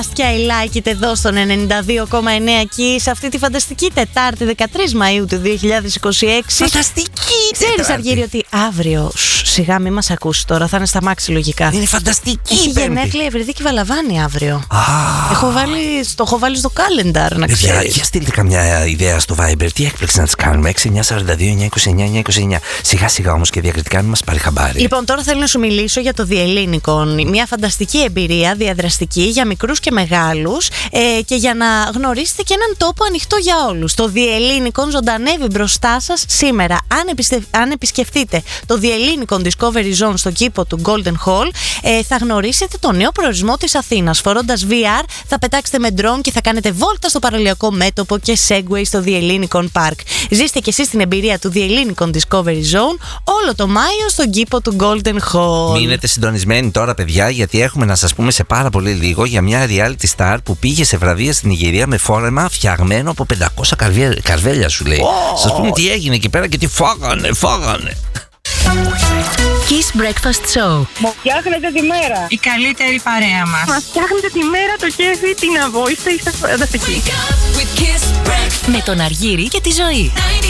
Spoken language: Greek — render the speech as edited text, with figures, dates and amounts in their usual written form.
Σκιαϊλάκητε εδώ στον 92,9 και σε αυτή τη φανταστική Τετάρτη 13 Μαΐου του 2026. Φανταστική! Ξέρεις, Αργύρη, ότι αύριο σιγά μη μας ακούσει τώρα, θα είναι στα μάξι λογικά. Είναι φανταστική! Έχει γενέθλια η Ευρυδίκη Βαλαβάνη αύριο. Το έχω βάλει στο calendar, να ξέρεις. Για στείλτε καμιά ιδέα στο Viber, τι έκπληξη να τις κάνουμε. 6-9-42-929-929. Σιγά σιγά όμως και διακριτικά μην μας πάρει χαμπάρι. Λοιπόν, τώρα θέλω να σου μιλήσω για το Διελλήνικον. Μια φανταστική εμπειρία διαδραστική για μικρούς και μεγάλους και για να γνωρίσετε και έναν τόπο ανοιχτό για όλους. Το Διελλήνικον ζωντανεύει μπροστά σας σήμερα. Αν επισκεφτείτε το Διελλήνικον Discovery Zone στο κήπο του Golden Hall, θα γνωρίσετε το νέο προορισμό της Αθήνας. Φορώντας VR, θα πετάξετε με drone και θα κάνετε βόλτα στο παραλιακό μέτωπο και Segway στο Διελλήνικον Park. Ζήστε και εσείς την εμπειρία του Διελλήνικον Discovery Zone όλο το Μάιο στον κήπο του Golden Hall. Μείνετε συντονισμένοι τώρα, παιδιά, γιατί έχουμε να σας πούμε σε πάρα πολύ λίγο για μια reality star που πήγε σε βραβεία στην Ιγυρία με φόρεμα φτιαγμένο από 500 καρβέλια, σου λέει. Σας πούμε τι έγινε εκεί πέρα και τι φάγανε. Kiss Breakfast Show. Μου φτιάχνετε τη μέρα. Η καλύτερη παρέα μας. Μας φτιάχνετε τη μέρα, το κέφι, την αβόηστα, είστε φανταστικοί. Με τον Αργύρη και τη Ζωή.